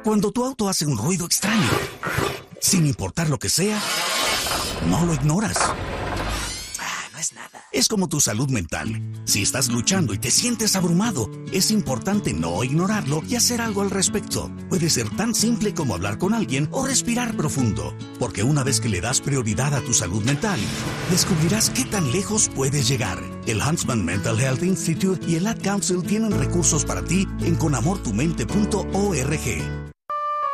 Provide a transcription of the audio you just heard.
Cuando tu auto hace un ruido extraño, sin importar lo que sea, no lo ignoras. No es nada. Es como tu salud mental. Si estás luchando y te sientes abrumado, es importante no ignorarlo y hacer algo al respecto. Puede ser tan simple como hablar con alguien o respirar profundo. Porque una vez que le das prioridad a tu salud mental, descubrirás qué tan lejos puedes llegar. El Huntsman Mental Health Institute y el Ad Council tienen recursos para ti en conamortumente.org.